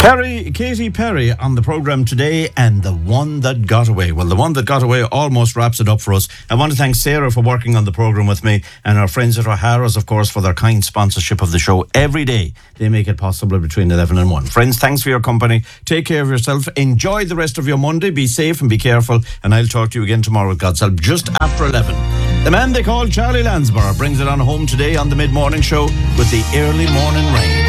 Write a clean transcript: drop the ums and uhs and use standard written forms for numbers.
Katy Perry on the programme today, and The One That Got Away. Well, The One That Got Away almost wraps it up for us. I want to thank Sarah for working on the programme with me, and our friends at O'Hara's, of course, for their kind sponsorship of the show every day. They make it possible between 11 and 1. Friends, thanks for your company. Take care of yourself. Enjoy the rest of your Monday. Be safe and be careful, and I'll talk to you again tomorrow with God's help just after 11. The man they call Charlie Lansborough brings it on home today on the Mid-Morning Show with the early morning rain.